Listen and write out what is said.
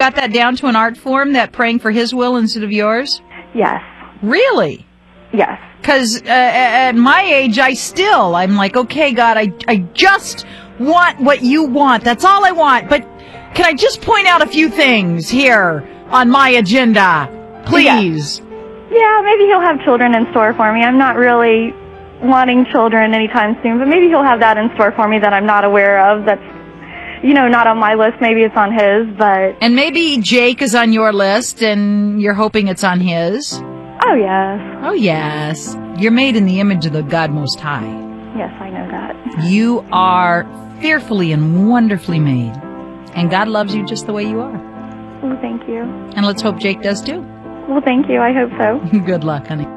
got that down to an art form, that praying for his will instead of yours? Yes. Really? Yes. Because at my age, I'm like, okay, God, I just want what you want. That's all I want. But can I just point out a few things here on my agenda, please? Yeah, maybe he'll have children in store for me. I'm not really wanting children anytime soon, but maybe he'll have that in store for me that I'm not aware of. That's, not on my list. Maybe it's on his, but... And maybe Jake is on your list, and you're hoping it's on his? Oh, yes. Oh, yes. You're made in the image of the God Most High. Yes, I know that. You are fearfully and wonderfully made. And God loves you just the way you are. Well, thank you. And let's hope Jake does too. Well, thank you. I hope so. Good luck, honey.